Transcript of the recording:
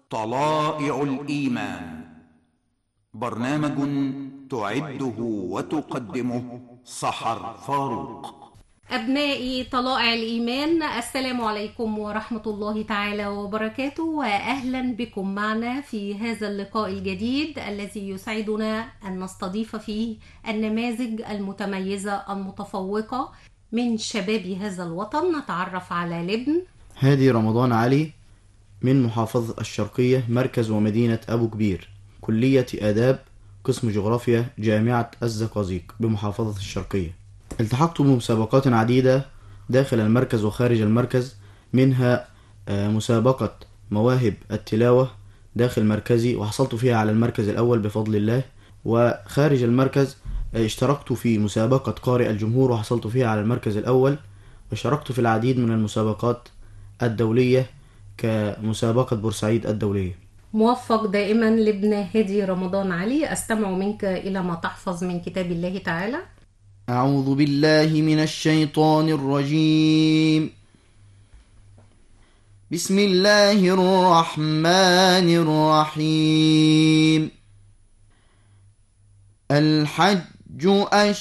طلائع الإيمان، برنامج تعده وتقدمه سحر فاروق. أبنائي طلائع الإيمان، السلام عليكم ورحمة الله تعالى وبركاته، وأهلا بكم معنا في هذا اللقاء الجديد الذي يسعدنا أن نستضيف فيه النماذج المتميزة المتفوقة من شباب هذا الوطن. نتعرف على لبن هادي رمضان علي من محافظة الشرقية، مركز ومدينة أبو كبير، كلية آداب، قسم جغرافيا، جامعة الزقازيق بمحافظة الشرقية. التحقت بمسابقات عديدة داخل المركز وخارج المركز، منها مسابقة مواهب التلاوة داخل مركزي وحصلت فيها على المركز الأول بفضل الله، وخارج المركز اشتركت في مسابقة قارئ الجمهور وحصلت فيها على المركز الأول، وشاركت في العديد من المسابقات الدولية كمسابقة بورسعيد الدولية. موفق دائما لبن هادي رمضان علي. أستمع منك إلى ما تحفظ من كتاب الله تعالى. أعوذ بالله من الشيطان الرجيم. بسم الله الرحمن الرحيم. الحج